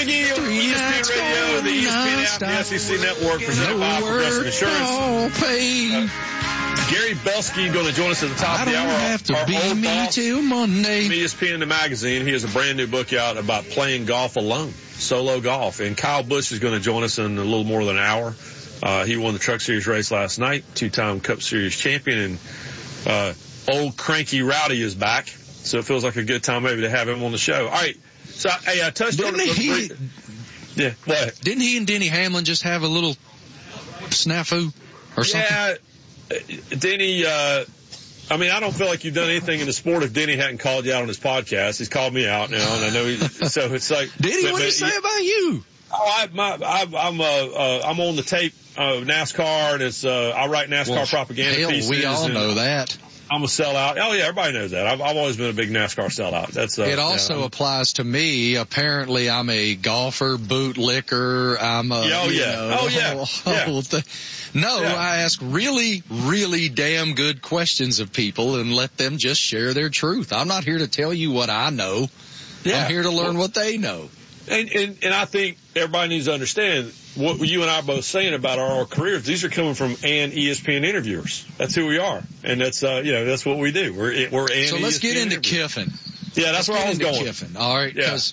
McGee on ESPN Radio, the ESPN app, the SEC Network, presented by Progressive Insurance. Gary Belsky going to join us at the top of the hour. Have to be me till Monday. ESPN the magazine. He has a brand new book out about playing golf alone, solo golf. And Kyle Busch is going to join us in a little more than an hour. He won the Truck Series race last night, two-time Cup Series champion, and old cranky Rowdy is back. So it feels like a good time maybe to have him on the show. All right. So I touched on it. Yeah. What? Didn't he and Denny Hamlin just have a little snafu or something? Yeah. Denny, I mean, I don't feel like you've done anything in the sport if Denny hadn't called you out on his podcast. He's called me out now, and I know so it's like. Denny, what did he say about you? Oh, I'm on the tape of NASCAR, and it's I write NASCAR propaganda pieces. We all know that. I'm a sellout. Oh yeah, everybody knows that. I've always been a big NASCAR sellout. That's it. Also applies to me. Apparently, I'm a golfer, bootlicker. I'm a whole thing. No, I ask really, really damn good questions of people and let them just share their truth. I'm not here to tell you what I know. Yeah. I'm here to learn what they know. And I think everybody needs to understand what you and I are both saying about our careers. These are coming from and ESPN interviewers. That's who we are, and that's that's what we do. We're and so let's ESPN get into interviewers. Kiffin. Yeah, that's where I was going. Kiffin. All right, because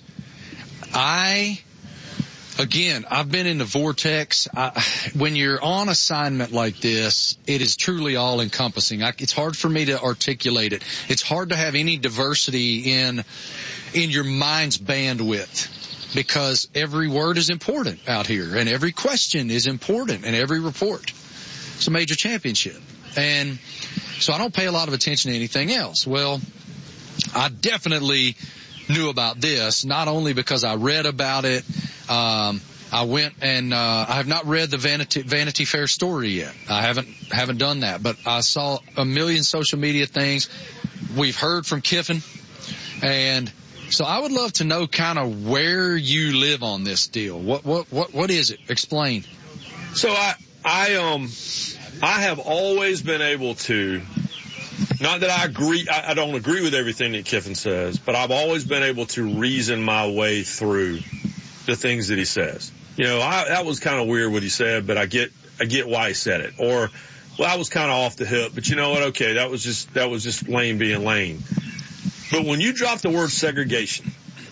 I've been in the vortex. When you're on assignment like this, it is truly all-encompassing. It's hard for me to articulate it. It's hard to have any diversity in your mind's bandwidth because every word is important out here, and every question is important, and every report. It's a major championship. And so I don't pay a lot of attention to anything else. Well, I definitely knew about this, not only because I read about it. I went and I have not read the Vanity Fair story yet. I haven't done that, but I saw a million social media things. We've heard from Kiffin, and so I would love to know kind of where you live on this deal. What is it? Explain. So I have always been able to. Not that I agree, I don't agree with everything that Kiffin says, but I've always been able to reason my way through the things that he says. You know, that was kind of weird what he said, but I get why he said it. Or, well, I was kind of off the hip, but you know what? Okay, that was just Lane being Lane. But when you drop the word segregation,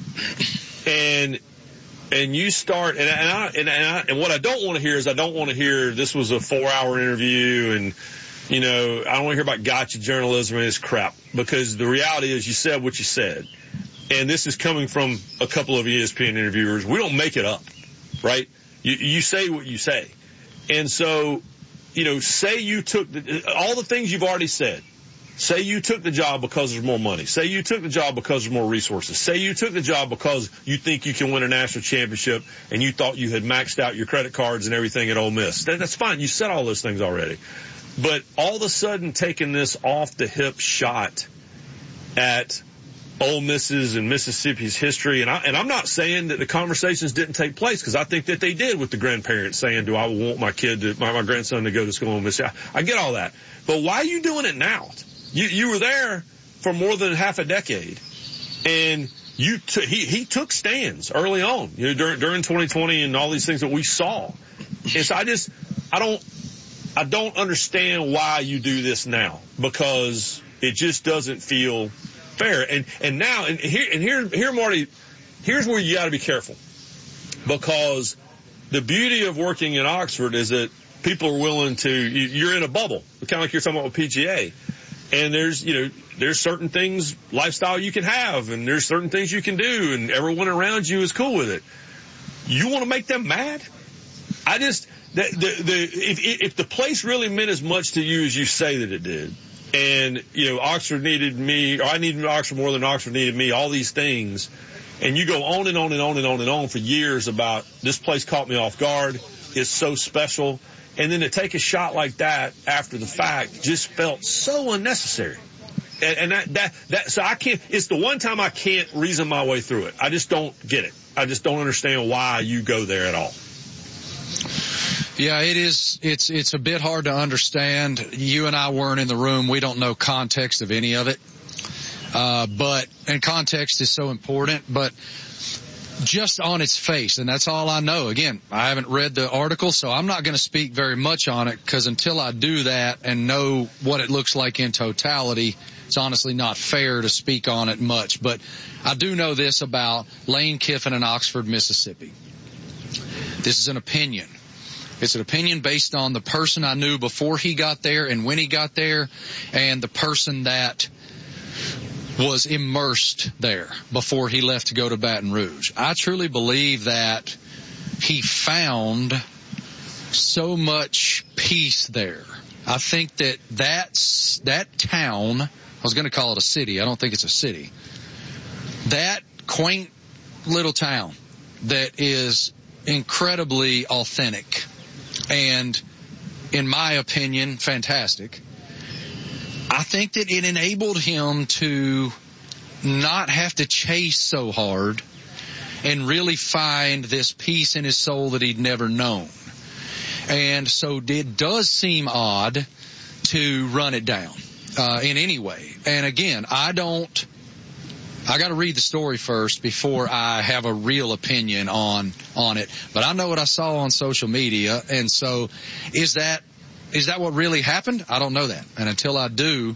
and you start, and what I don't want to hear is I don't want to hear this was a 4-hour interview and. You know, I don't want to hear about gotcha journalism and this crap because the reality is you said what you said. And this is coming from a couple of ESPN interviewers. We don't make it up, right? You say what you say. And so, you know, say you took all the things you've already said. Say you took the job because there's more money. Say you took the job because there's more resources. Say you took the job because you think you can win a national championship and you thought you had maxed out your credit cards and everything at Ole Miss. That's fine. You said all those things already. But all of a sudden taking this off-the-hip shot at Ole Miss's and Mississippi's history, and I'm not saying that the conversations didn't take place because I think that they did with the grandparents saying, do I want my grandson to go to school in Mississippi? I get all that. But why are you doing it now? You were there for more than half a decade, and he took stands early on, you know, during 2020 and all these things that we saw. And so I don't understand why you do this now because it just doesn't feel fair. And here, Marty, here's where you got to be careful because the beauty of working in Oxford is that people are willing to. You're in a bubble, kind of like you're talking about with PGA, and there's certain things, lifestyle you can have, and there's certain things you can do, and everyone around you is cool with it. You want to make them mad? If the place really meant as much to you as you say that it did, and, you know, Oxford needed me, or I needed Oxford more than Oxford needed me, all these things, and you go on and on and on and on and on for years about this place caught me off guard, it's so special, and then to take a shot like that after the fact just felt so unnecessary. And so I can't, it's the one time I can't reason my way through it. I just don't get it. I just don't understand why you go there at all. Yeah, it is. It's a bit hard to understand. You and I weren't in the room. We don't know context of any of it. And context is so important. But just on its face, and that's all I know. Again, I haven't read the article, so I'm not going to speak very much on it, because until I do that and know what it looks like in totality, it's honestly not fair to speak on it much. But I do know this about Lane Kiffin in Oxford, Mississippi. This is an opinion. It's an opinion based on the person I knew before he got there and when he got there, and the person that was immersed there before he left to go to Baton Rouge. I truly believe that he found so much peace there. I think that town, I was going to call it a city. I don't think it's a city. That quaint little town that is incredibly authentic and, in my opinion, fantastic. I think that it enabled him to not have to chase so hard and really find this peace in his soul that he'd never known. And so it does seem odd to run it down in any way. And again, I got to read the story first before I have a real opinion on it. But I know what I saw on social media, and so is that what really happened? I don't know that. And until I do,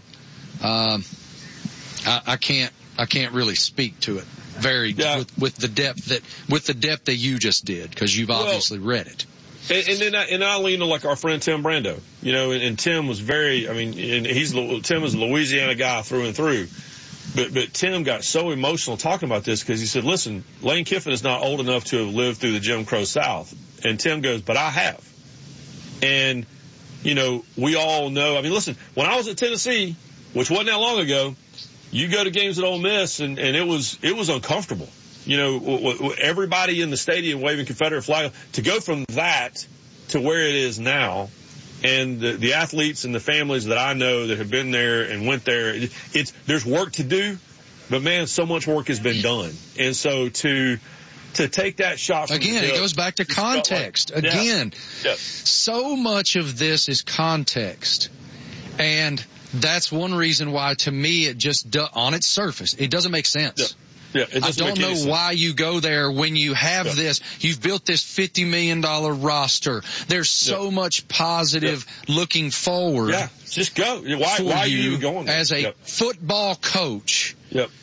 I can't really speak to it with the depth that you just did, because you've obviously read it. And I lean on like our friend Tim Brando, and Tim was very, and Tim is a Louisiana guy through and through. But Tim got so emotional talking about this, because he said, listen, Lane Kiffin is not old enough to have lived through the Jim Crow South. And Tim goes, but I have. And, we all know, listen, when I was at Tennessee, which wasn't that long ago, you go to games at Ole Miss and it was uncomfortable. Everybody in the stadium waving Confederate flag, to go from that to where it is now. And the athletes and the families that I know that have been there and went there, there's work to do, but man, so much work has been done. And so to take that shot from again, it goes back to context. So much of this is context, and that's one reason why, to me, it just on its surface, it doesn't make sense. I don't know why you go there when you have this. You've built this $50 million roster. There's so much positive looking forward. Yeah, just go. Why are you going there? As a football coach?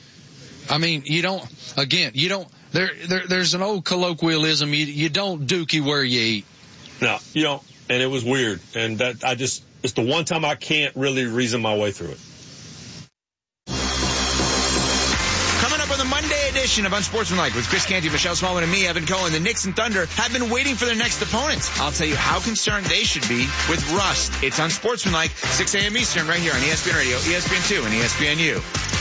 There's an old colloquialism. You don't dookie where you eat. No, you don't. And it was weird. And it's the one time I can't really reason my way through it. For the Monday edition of Unsportsmanlike with Chris Canty, Michelle Smallman, and me, Evan Cohen, the Knicks and Thunder have been waiting for their next opponents. I'll tell you how concerned they should be with rust. It's Unsportsmanlike, 6 a.m. Eastern, right here on ESPN Radio, ESPN2, and ESPNU.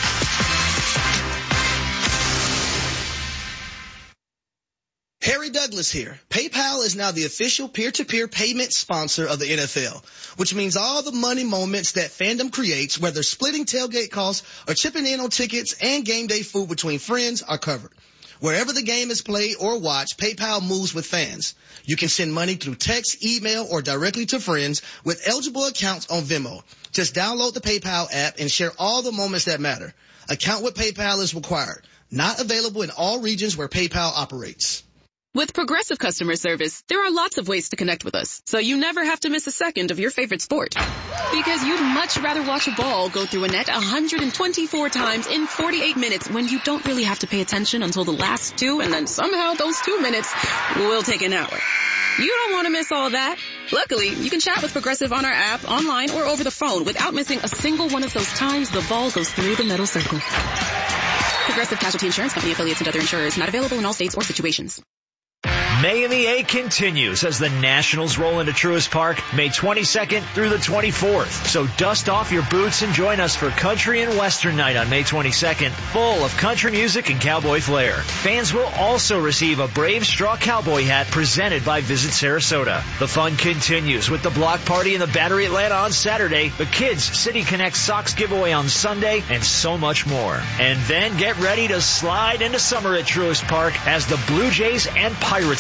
Harry Douglas here. PayPal is now the official peer-to-peer payment sponsor of the NFL, which means all the money moments that fandom creates, whether splitting tailgate costs or chipping in on tickets and game day food between friends, are covered. Wherever the game is played or watched, PayPal moves with fans. You can send money through text, email, or directly to friends with eligible accounts on Venmo. Just download the PayPal app and share all the moments that matter. Account with PayPal is required. Not available in all regions where PayPal operates. With Progressive customer service, there are lots of ways to connect with us, so you never have to miss a second of your favorite sport. Because you'd much rather watch a ball go through a net 124 times in 48 minutes when you don't really have to pay attention until the last two, and then somehow those 2 minutes will take an hour. You don't want to miss all that. Luckily, you can chat with Progressive on our app, online, or over the phone without missing a single one of those times the ball goes through the metal circle. Progressive Casualty Insurance Company, affiliates, and other insurers. Not available in all states or situations. May in the A continues as the Nationals roll into Truist Park May 22nd through the 24th. So dust off your boots and join us for Country and Western Night on May 22nd, full of country music and cowboy flair. Fans will also receive a Brave Straw Cowboy hat presented by Visit Sarasota. The fun continues with the block party in the Battery Atlanta on Saturday, the Kids City Connect Socks giveaway on Sunday, and so much more. And then get ready to slide into summer at Truist Park as the Blue Jays and Pirates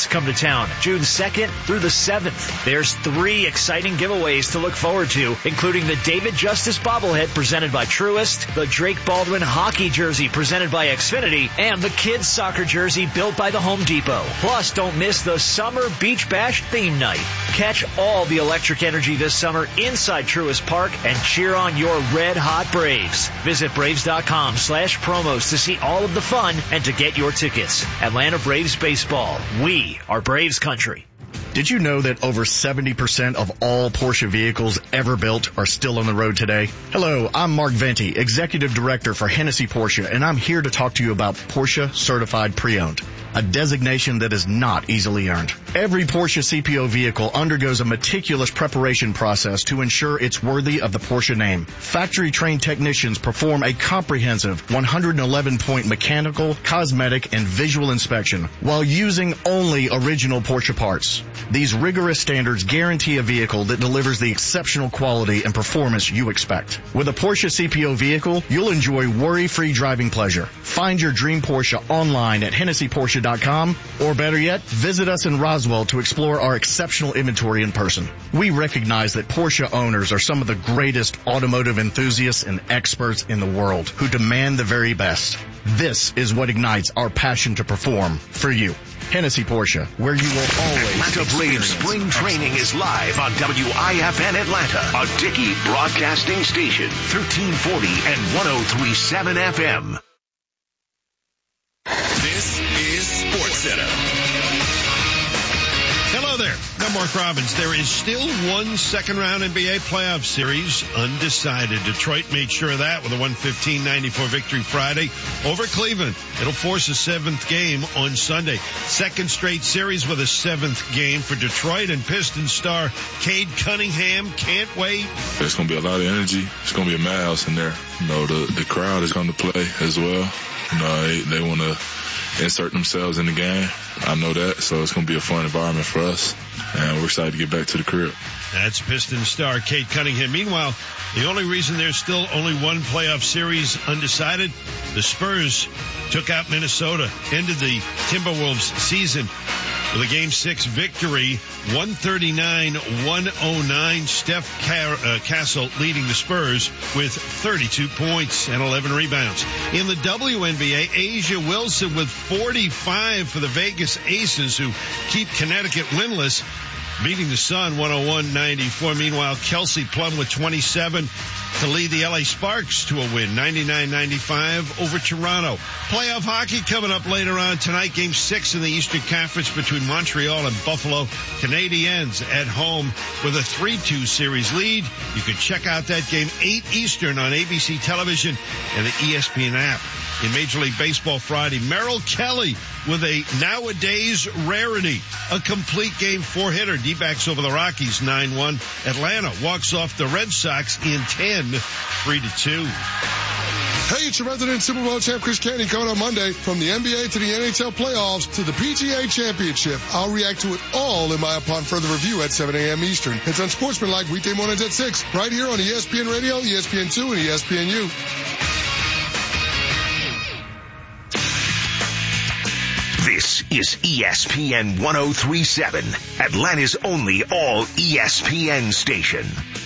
come to town, June 2nd through the 7th. There's 3 exciting giveaways to look forward to, including the David Justice bobblehead presented by Truist, the Drake Baldwin hockey jersey presented by Xfinity, and the kids soccer jersey built by the Home Depot. Plus, don't miss the Summer Beach Bash theme night. Catch all the electric energy this summer inside Truist Park and cheer on your red-hot Braves. Visit Braves.com/promos to see all of the fun and to get your tickets. Atlanta Braves Baseball. We are Braves country. Did you know that over 70% of all Porsche vehicles ever built are still on the road today? Hello, I'm Mark Venti, Executive Director for Hennessy Porsche, and I'm here to talk to you about Porsche Certified Pre-Owned, a designation that is not easily earned. Every Porsche CPO vehicle undergoes a meticulous preparation process to ensure it's worthy of the Porsche name. Factory-trained technicians perform a comprehensive 111-point mechanical, cosmetic, and visual inspection while using only original Porsche parts. These rigorous standards guarantee a vehicle that delivers the exceptional quality and performance you expect. With a Porsche CPO vehicle, you'll enjoy worry-free driving pleasure. Find your dream Porsche online at HennessyPorsche.com, or better yet, visit us in Roswell to explore our exceptional inventory in person. We recognize that Porsche owners are some of the greatest automotive enthusiasts and experts in the world who demand the very best. This is what ignites our passion to perform for you. Hennessy Porsche, where you will always Atlanta Braves spring training is live on WIFN Atlanta, a Dickey broadcasting station, 1340 and 103.7 FM. This is SportsCenter. Hello there. I'm Mark Robbins. There is still one second-round NBA playoff series undecided. Detroit made sure of that with a 115-94 victory Friday over Cleveland. It'll force a 7th game on Sunday. Second straight series with a 7th game for Detroit, and Pistons star Cade Cunningham can't wait. There's going to be a lot of energy. It's going to be a madhouse in there. You know, the crowd is going to play as well. You know, they want to insert themselves in the game. I know that, so it's going to be a fun environment for us, and we're excited to get back to the crib. That's Pistons star Cade Cunningham. Meanwhile, the only reason there's still only one playoff series undecided, the Spurs took out Minnesota, ended the Timberwolves season with a Game 6 victory, 139-109. Steph Castle leading the Spurs with 32 points and 11 rebounds. In the WNBA, Asia Wilson with 45 for the Vegas Aces, who keep Connecticut winless, beating the Sun 101-94. Meanwhile, Kelsey Plum with 27 to lead the LA Sparks to a win, 99-95 over Toronto. Playoff hockey coming up later on tonight. Game 6 in the Eastern Conference between Montreal and Buffalo. Canadiens at home with a 3-2 series lead. You can check out that game 8 Eastern on ABC television and the ESPN app. In Major League Baseball Friday, Merrill Kelly with a nowadays rarity, a complete game 4-hitter. D-backs over the Rockies 9-1. Atlanta walks off the Red Sox in 10, 3-2. Hey, it's your resident Super Bowl champ Chris Canty coming on Monday. From the NBA to the NHL playoffs to the PGA Championship, I'll react to it all in my Upon Further Review at 7 a.m. Eastern. It's Unsportsmanlike weekday mornings at 6, right here on ESPN Radio, ESPN2, and ESPNU. This is ESPN 103.7, Atlanta's only all ESPN station.